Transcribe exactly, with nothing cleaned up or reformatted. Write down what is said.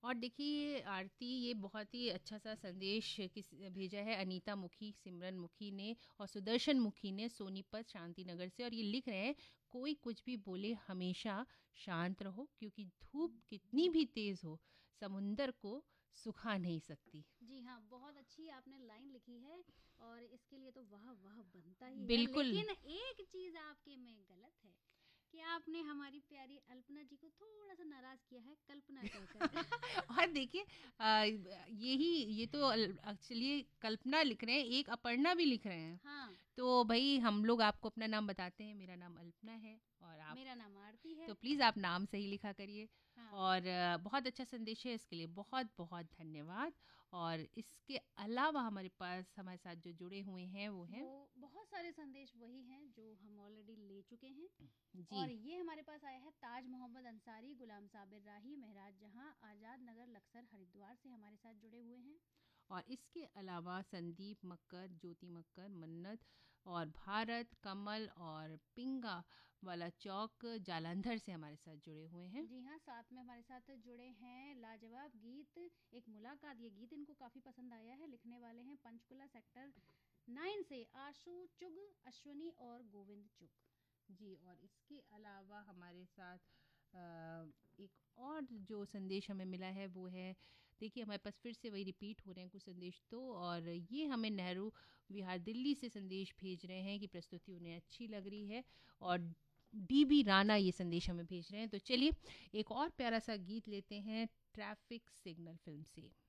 और देखिए आरती, ये बहुत ही अच्छा सा संदेश किस भेजा है अनीता मुखी, सिमरन मुखी ने और सुदर्शन मुखी ने सोनीपत शांति नगर से। और ये लिख रहे हैं, कोई कुछ भी बोले हमेशा शांत रहो, क्योंकि धूप कितनी भी तेज हो समुंदर को सुखा नहीं सकती। जी हाँ, बहुत अच्छी आपने लाइन लिखी है और इसके लिए तो वाह वाह बनता ही है। बिल्कुल। लेकिन एक चीज आपके में गलत है कि आपने हमारी प्यारी अल्पना जी को थोड़ा सा नाराज किया है कल्पना कहकर। और देखिए आ, यही ये तो एक्चुअली कल्पना लिख रहे हैं, एक अपर्णा भी लिख रहे हैं। हाँ, तो भाई हम लोग आपको अपना नाम बताते हैं, मेरा नाम अल्पना है और आप, मेरा नाम आरती है। तो प्लीज़ आप नाम सही लिखा करिए। हाँ, और अ, बहुत अच्छा संदेश है, इसके लिए बहुत बहुत धन्यवाद। और इसके अलावा हमारे पास हमारे साथ जो जुड़े हुए हैं वो हैं, वो बहुत सारे संदेश वही हैं जो हम ऑलरेडी ले चुके हैं। जी। और ये हमारे पास आया है ताज मोहम्मद अंसारी, गुलाम साबिर राही, महराज जहां, आज़ाद नगर लक्सर हरिद्वार से हमारे साथ जुड़े हुए हैं। और इसके अलावा संदीप मक्कर, ज्योति मक्कर, मन्नत और भारत, कमल और पिंगा वाला चौक जालंधर से हमारे साथ जुड़े हुए हैं। जी हाँ, साथ में हमारे साथ जुड़े हैं लाजवाब गीत, एक मुलाकात, ये गीत इनको काफ़ी पसंद आया है। लिखने वाले हैं पंचकुला सेक्टर नाइन से आशु चुग, अश्वनी और गोविंद चुग। जी। और इसके अलावा हमारे साथ अ, एक और जो संदेश हमें मिला है वो है, देखिए हमारे पास फिर से वही रिपीट हो रहे हैं कुछ संदेश तो। और ये हमें नेहरू विहार दिल्ली से संदेश भेज रहे हैं कि प्रस्तुति उन्हें अच्छी लग रही है। और डी बी राणा ये संदेश हमें भेज रहे हैं। तो चलिए एक और प्यारा सा गीत लेते हैं ट्रैफिक सिग्नल फिल्म से।